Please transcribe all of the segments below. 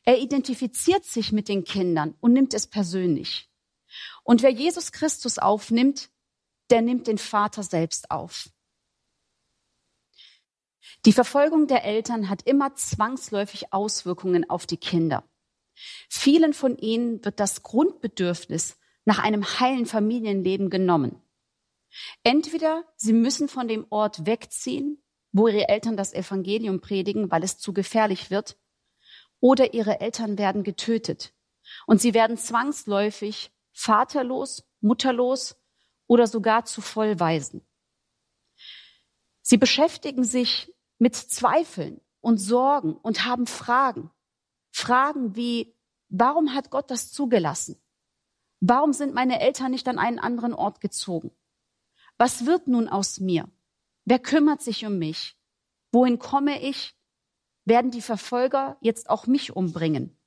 Er identifiziert sich mit den Kindern und nimmt es persönlich. Und wer Jesus Christus aufnimmt, der nimmt den Vater selbst auf. Die Verfolgung der Eltern hat immer zwangsläufig Auswirkungen auf die Kinder. Vielen von ihnen wird das Grundbedürfnis nach einem heilen Familienleben genommen. Entweder sie müssen von dem Ort wegziehen, wo ihre Eltern das Evangelium predigen, weil es zu gefährlich wird, oder ihre Eltern werden getötet. Und sie werden zwangsläufig vaterlos, mutterlos oder sogar zu Vollwaisen. Sie beschäftigen sich mit Zweifeln und Sorgen und haben Fragen. Fragen wie, warum hat Gott das zugelassen? Warum sind meine Eltern nicht an einen anderen Ort gezogen? Was wird nun aus mir? Wer kümmert sich um mich? Wohin komme ich? Werden die Verfolger jetzt auch mich umbringen?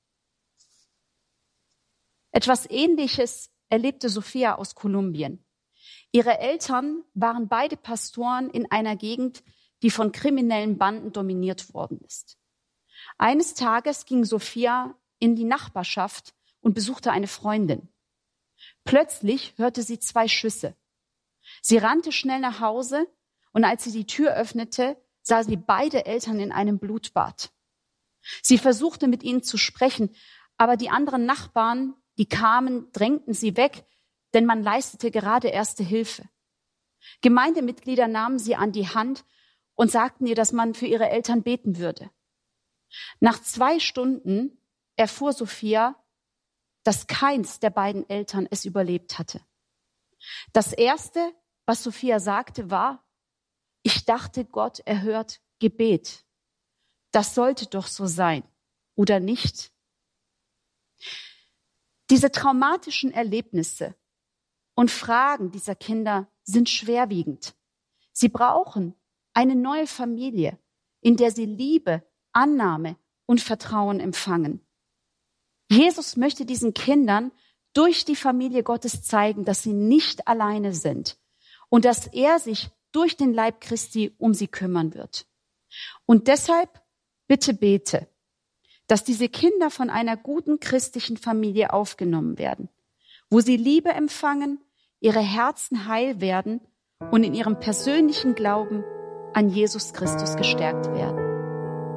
Etwas Ähnliches erlebte Sophia aus Kolumbien. Ihre Eltern waren beide Pastoren in einer Gegend, die von kriminellen Banden dominiert worden ist. Eines Tages ging Sophia in die Nachbarschaft und besuchte eine Freundin. Plötzlich hörte sie 2 Schüsse. Sie rannte schnell nach Hause und als sie die Tür öffnete, sah sie beide Eltern in einem Blutbad. Sie versuchte mit ihnen zu sprechen, aber die anderen Nachbarn, die kamen, drängten sie weg, denn man leistete gerade erste Hilfe. Gemeindemitglieder nahmen sie an die Hand und sagten ihr, dass man für ihre Eltern beten würde. Nach 2 Stunden erfuhr Sophia, dass keins der beiden Eltern es überlebt hatte. Das Erste, was Sophia sagte, war, ich dachte, Gott erhört Gebet. Das sollte doch so sein, oder nicht? Diese traumatischen Erlebnisse und Fragen dieser Kinder sind schwerwiegend. Sie brauchen eine neue Familie, in der sie Liebe, Annahme und Vertrauen empfangen. Jesus möchte diesen Kindern durch die Familie Gottes zeigen, dass sie nicht alleine sind und dass er sich durch den Leib Christi um sie kümmern wird. Und deshalb bitte bete, dass diese Kinder von einer guten christlichen Familie aufgenommen werden, wo sie Liebe empfangen, ihre Herzen heil werden und in ihrem persönlichen Glauben an Jesus Christus gestärkt werden.